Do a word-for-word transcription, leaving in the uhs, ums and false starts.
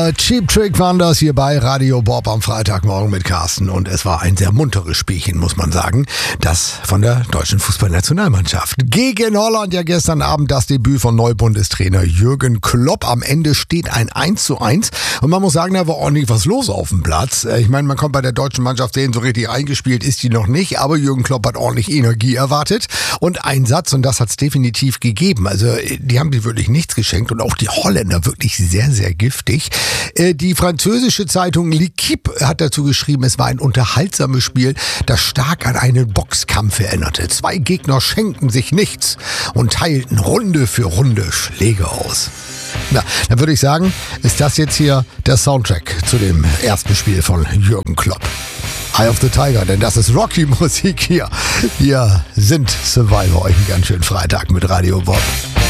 Cheap Trick waren das hier bei Radio Bob am Freitagmorgen mit Carsten und es war ein sehr munteres Spielchen, muss man sagen. Das von der deutschen Fußballnationalmannschaft. Gegen Holland ja gestern Abend das Debüt von Neubundestrainer Jürgen Klopp. Am Ende steht ein eins zu eins und man muss sagen, da war ordentlich was los auf dem Platz. Ich meine, man kommt bei der deutschen Mannschaft sehen, so richtig eingespielt ist die noch nicht, aber Jürgen Klopp hat ordentlich Energie erwartet und Einsatz und das hat es definitiv gegeben. Also die haben sich wirklich nichts geschenkt und auch die Holländer wirklich sehr, sehr giftig. Die französische Zeitung L'Équipe hat dazu geschrieben, es war ein unterhaltsames Spiel, das stark an einen Boxkampf erinnerte. Zwei Gegner schenkten sich nichts und teilten Runde für Runde Schläge aus. Na, dann würde ich sagen, ist das jetzt hier der Soundtrack zu dem ersten Spiel von Jürgen Klopp. Eye of the Tiger, denn das ist Rocky-Musik hier. Wir sind Survivor, euch einen ganz schönen Freitag mit Radio Bob.